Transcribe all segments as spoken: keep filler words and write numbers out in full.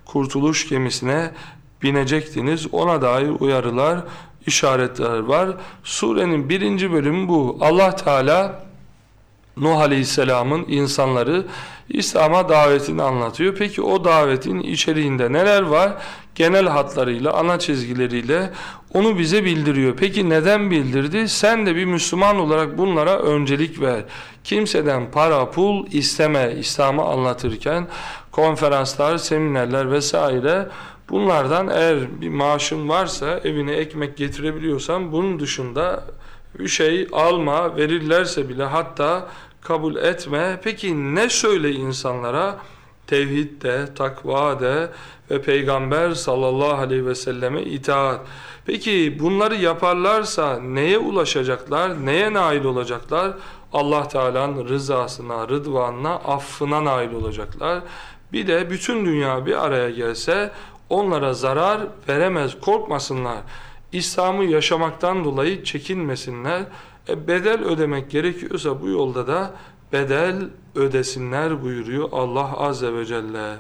kurtuluş gemisine binecektiniz. Ona dair uyarılar, işaretler var. Surenin birinci bölümü bu. Allah Teala Nuh Aleyhisselam'ın insanları İslam'a davetini anlatıyor. Peki o davetin içeriğinde neler var? Genel hatlarıyla, ana çizgileriyle onu bize bildiriyor. Peki neden bildirdi? Sen de bir Müslüman olarak bunlara öncelik ver. Kimseden para, pul isteme. İslam'ı anlatırken konferanslar, seminerler vesaire, bunlardan eğer bir maaşın varsa, evine ekmek getirebiliyorsan bunun dışında bir şey alma, verirlerse bile hatta kabul etme. Peki ne söyle insanlara? Tevhid de, takva de ve Peygamber sallallahu aleyhi ve selleme itaat. Peki bunları yaparlarsa neye ulaşacaklar, neye nail olacaklar? Allah Teala'nın rızasına, rıdvanına, affına nail olacaklar. Bir de bütün dünya bir araya gelse onlara zarar veremez, korkmasınlar. İslam'ı yaşamaktan dolayı çekinmesinler. E, bedel ödemek gerekiyorsa bu yolda da bedel ödesinler buyuruyor Allah Azze ve Celle.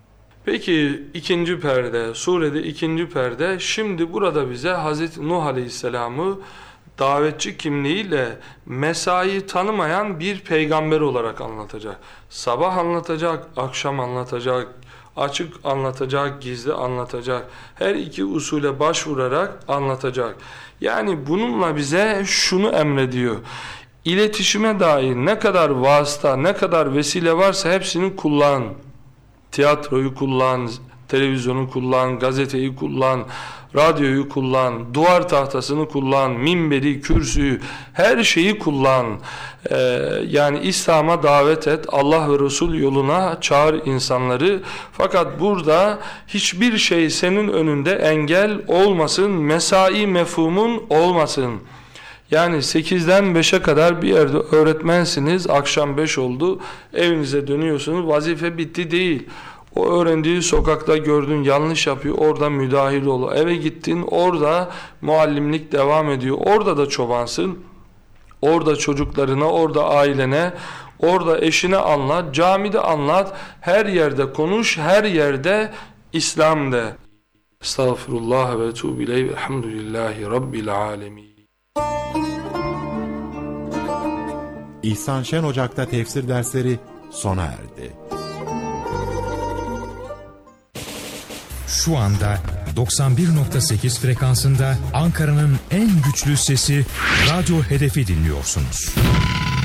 Peki ikinci perde, surede ikinci perde, şimdi burada bize Hazreti Nuh Aleyhisselam'ı davetçi kimliğiyle mesai tanımayan bir peygamber olarak anlatacak. Sabah anlatacak, akşam anlatacak, açık anlatacak, gizli anlatacak. Her iki usule başvurarak anlatacak. Yani bununla bize şunu emrediyor. İletişime dair ne kadar vasıta, ne kadar vesile varsa hepsini kullan. Tiyatroyu kullan, televizyonu kullan, gazeteyi kullan, radyoyu kullan, duvar tahtasını kullan, minberi, kürsüyü, her şeyi kullan. Ee, yani İslam'a davet et, Allah ve Resul yoluna çağır insanları. Fakat burada hiçbir şey senin önünde engel olmasın, mesai mefhumun olmasın. Yani sekizden beşe kadar bir yerde öğretmensiniz, akşam beş oldu, evinize dönüyorsunuz, vazife bitti değil. O öğrendiği sokakta gördün, yanlış yapıyor, orada müdahil ol. Eve gittin, orada muallimlik devam ediyor. Orada da çobansın, orada çocuklarına, orada ailene, orada eşine anlat, camide anlat, her yerde konuş, her yerde İslam de. Estağfurullah ve etûbü ileyh ve elhamdülillahi rabbil âlemin. İhsan Şen Ocak'ta tefsir dersleri sona erdi. Şu anda doksan bir nokta sekiz frekansında Ankara'nın en güçlü sesi Radyo Hedef'i dinliyorsunuz.